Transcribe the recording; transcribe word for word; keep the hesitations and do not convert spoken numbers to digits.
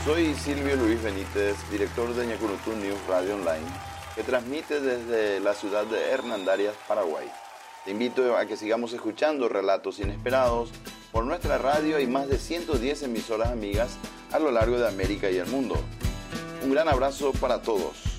Soy Silvio Luis Benítez, director de Ñacurutú News Radio Online, que transmite desde la ciudad de Hernandarias, Paraguay. Te invito a que sigamos escuchando relatos inesperados por nuestra radio y más de ciento diez emisoras amigas a lo largo de América y el mundo. Un gran abrazo para todos.